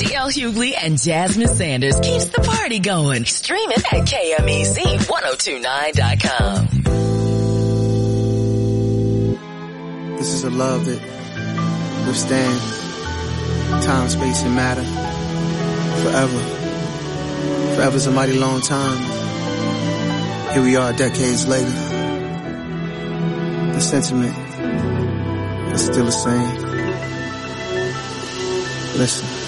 DL Hughley and Jasmine Sanders keeps the party going. Stream it at KMEZ1029.com. This is a love that withstands time, space, and matter forever. Forever's a mighty long time. Here we are decades later. The sentiment is still the same. Listen.